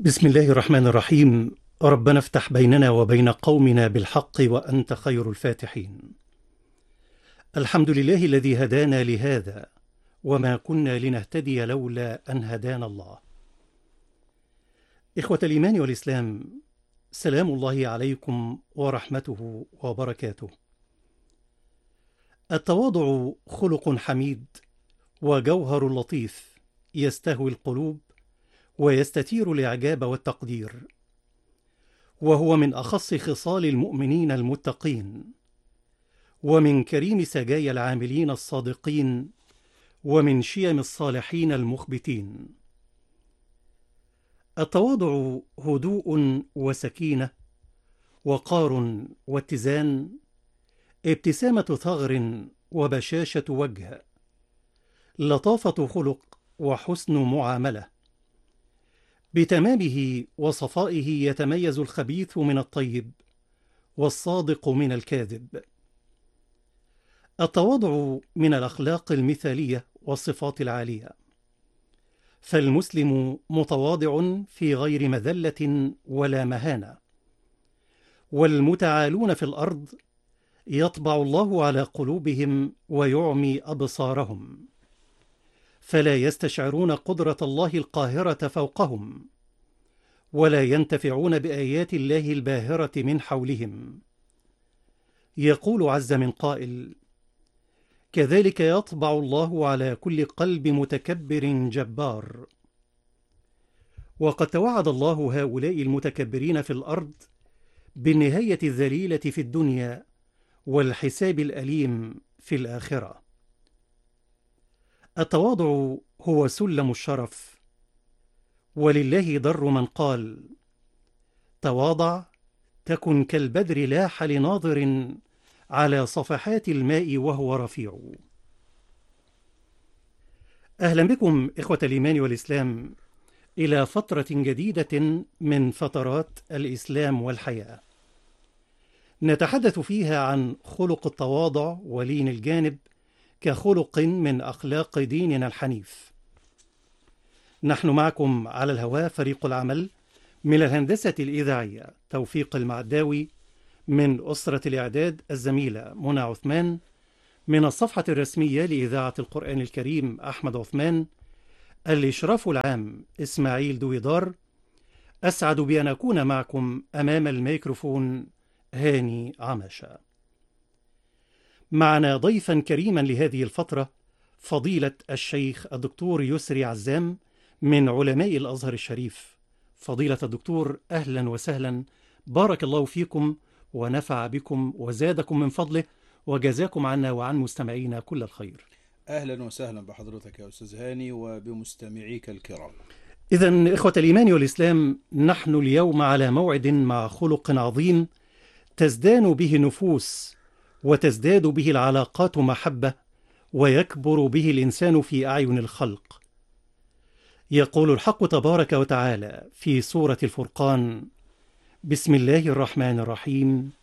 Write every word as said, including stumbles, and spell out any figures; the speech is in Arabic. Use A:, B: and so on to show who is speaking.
A: بسم الله الرحمن الرحيم. ربنا افتح بيننا وبين قومنا بالحق وأنت خير الفاتحين. الحمد لله الذي هدانا لهذا وما كنا لنهتدي لولا أن هدانا الله. إخوة الإيمان والإسلام، سلام الله عليكم ورحمته وبركاته. التواضع خلق حميد وجوهر لطيف يستهوي القلوب ويستثير الإعجاب والتقدير، وهو من أخص خصال المؤمنين المتقين، ومن كريم سجايا العاملين الصادقين، ومن شيم الصالحين المخبتين. التواضع هدوء وسكينة، وقار واتزان، ابتسامة ثغر وبشاشة وجه، لطافة خلق وحسن معاملة. بتمامه وصفائه يتميز الخبيث من الطيب والصادق من الكاذب. التواضع من الأخلاق المثالية والصفات العالية، فالمسلم متواضع في غير مذلة ولا مهانة. والمتعالون في الأرض يطبع الله على قلوبهم ويعمي أبصارهم، فلا يستشعرون قدرة الله القاهرة فوقهم، ولا ينتفعون بآيات الله الباهرة من حولهم. يقول عز من قائل: كذلك يطبع الله على كل قلب متكبر جبار. وقد توعد الله هؤلاء المتكبرين في الأرض بالنهاية الذليلة في الدنيا والحساب الأليم في الآخرة. التواضع هو سلم الشرف، ولله در من قال: تواضع تكن كالبدر لاح لناظر على صفحات الماء وهو رفيع. أهلا بكم إخوة الإيمان والإسلام إلى فترة جديدة من فترات الإسلام والحياة، نتحدث فيها عن خلق التواضع ولين الجانب كخلق من أخلاق ديننا الحنيف. نحن معكم على الهواء فريق العمل من الهندسة الإذاعية توفيق المعداوي، من أسرة الإعداد الزميلة منى عثمان، من الصفحة الرسمية لإذاعة القرآن الكريم أحمد عثمان، الإشراف العام إسماعيل دويدار. أسعد بأن أكون معكم أمام الميكروفون هاني عماشة. معنا ضيفا كريما لهذه الفترة فضيلة الشيخ الدكتور يسري عزام من علماء الأزهر الشريف. فضيلة الدكتور أهلا وسهلا، بارك الله فيكم ونفع بكم وزادكم من فضله وجزاكم عنا وعن مستمعينا كل الخير.
B: أهلا وسهلا بحضرتك يا أستاذ هاني وبمستمعيك الكرام.
A: إذن إخوة الإيمان والإسلام، نحن اليوم على موعد مع خلق عظيم تزدان به نفوس وتزداد به العلاقات محبة، ويكبر به الإنسان في أعين الخلق. يقول الحق تبارك وتعالى في سورة الفرقان: بسم الله الرحمن الرحيم: